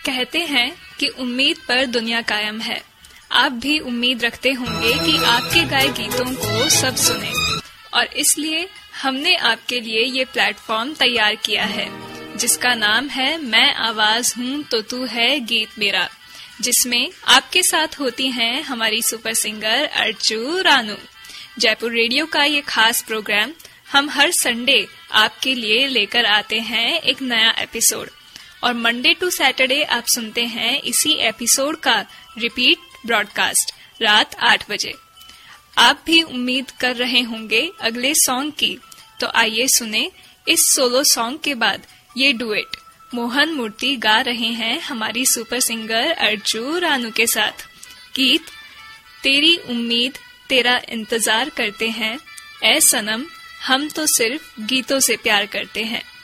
कहते हैं कि उम्मीद पर दुनिया कायम है। आप भी उम्मीद रखते होंगे कि आपके गाए गीतों को सब सुने, और इसलिए हमने आपके लिए ये प्लेटफॉर्म तैयार किया है जिसका नाम है मैं आवाज हूँ तो तू है गीत मेरा, जिसमें आपके साथ होती हैं हमारी super singer Archu Ranu. Jaipur radio का ये खास प्रोग्राम हम हर संडे आपके लिए लेकर आते हैं एक नया एपिसोड, और मंडे टू सैटरडे आप सुनते हैं इसी एपिसोड का रिपीट ब्रॉडकास्ट रात 8 बजे। आप भी उम्मीद कर रहे होंगे अगले सॉन्ग की, तो आइए सुने इस सोलो सॉन्ग के बाद ये डुएट मोहन मूर्ति गा रहे हैं हमारी सुपर सिंगर अर्चू रानू के साथ। गीत तेरी उम्मीद तेरा इंतजार करते हैं, ऐ सनम हम तो सिर्फ गीतों से प्यार करते हैं।